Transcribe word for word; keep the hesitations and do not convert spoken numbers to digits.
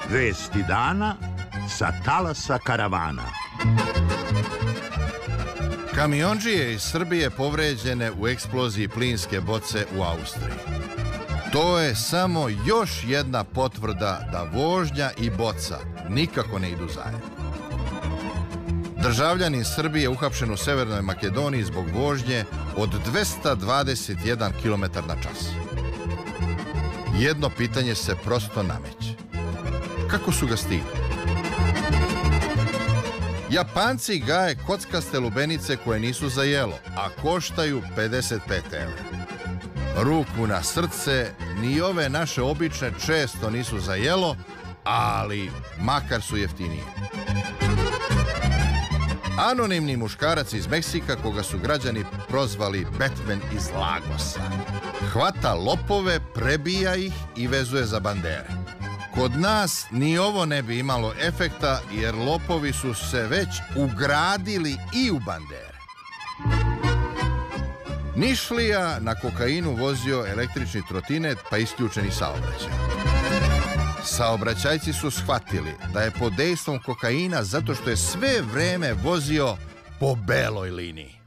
Vesti dana sa talasa karavana. Kamiondžije iz Srbije povređene u eksploziji plinske boce u Austriji. To je samo još jedna potvrda da vožnja i boca nikako ne idu zajedno. Državljanin Srbije uhapšen u Severnoj Makedoniji zbog vožnje od dvesta dvadeset jedan kilometar na čas. Jedno pitanje se prosto nameće. Kako su ga stigli? Japanci gaje kockaste lubenice koje nisu za jelo, a koštaju pedeset pet evra. Ruku na srce, ni ove naše obične često nisu za jelo, ali makar su jeftinije. Anonimni muškarac iz Meksika, koga su građani prozvali Batman iz Lagosa, hvata lopove, prebija ih i vezuje za bandere. Kod nas ni ovo ne bi imalo efekta, jer lopovi su se već ugradili i u bandere. Nišlija na kokainu vozio električni trotinet pa isključeni saobraćaj. Saobraćajci su shvatili da je pod dejstvom kokaina zato što je sve vreme vozio po beloj liniji.